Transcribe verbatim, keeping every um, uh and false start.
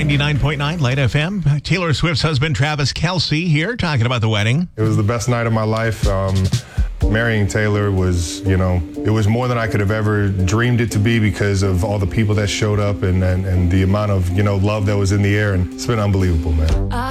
ninety-nine point nine Light F M. Taylor Swift's husband, Travis Kelce, here talking about the wedding. It was the best night of my life. Um, marrying Taylor was, you know, it was more than I could have ever dreamed it to be because of all the people that showed up and, and, and the amount of, you know, love that was in the air. And it's been unbelievable, man.